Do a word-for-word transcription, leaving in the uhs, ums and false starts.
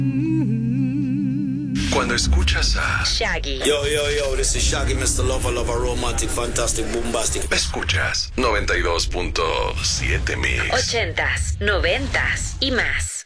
Cuando escuchas a Shaggy. Yo, yo, yo, this is Shaggy, mister Lover, Lover, Romantic, Fantastic, Bombastic. escuchas noventa y dos punto siete Mix. Ochentas, noventas y más.